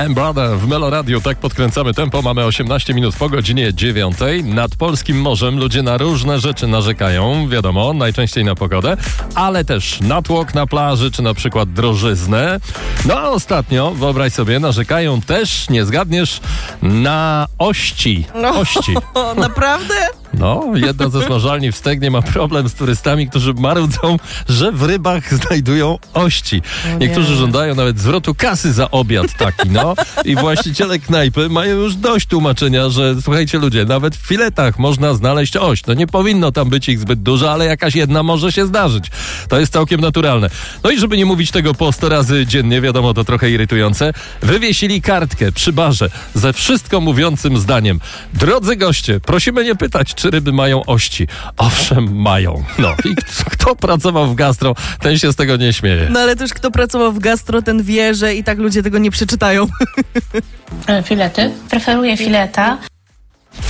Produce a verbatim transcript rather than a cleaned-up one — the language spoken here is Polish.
M-Brother w Melo Radio. Tak podkręcamy tempo. Mamy osiemnaście minut po godzinie dziewiątej. Nad polskim morzem ludzie na różne rzeczy narzekają. Wiadomo, najczęściej na pogodę, ale też na tłok na plaży, czy na przykład drożyznę. No a ostatnio, wyobraź sobie, narzekają też, nie zgadniesz, na ości. No, Ości. Naprawdę? No, jedna ze smażalni w Stegnie ma problem z turystami, którzy marudzą, że w rybach znajdują ości. Niektórzy żądają nawet zwrotu kasy za obiad taki, no. I właściciele knajpy mają już dość tłumaczenia, że słuchajcie ludzie, nawet w filetach można znaleźć ość. No nie powinno tam być ich zbyt dużo, ale jakaś jedna może się zdarzyć. To jest całkiem naturalne. No i żeby nie mówić tego po sto razy dziennie, wiadomo, to trochę irytujące, wywiesili kartkę przy barze ze wszystko mówiącym zdaniem: drodzy goście, prosimy nie pytać, czy ryby mają ości. Owszem, mają. No i kto pracował w gastro, ten się z tego nie śmieje. No ale też kto pracował w gastro, ten wie, że i tak ludzie tego nie przeczytają. Filety. Preferuję fileta.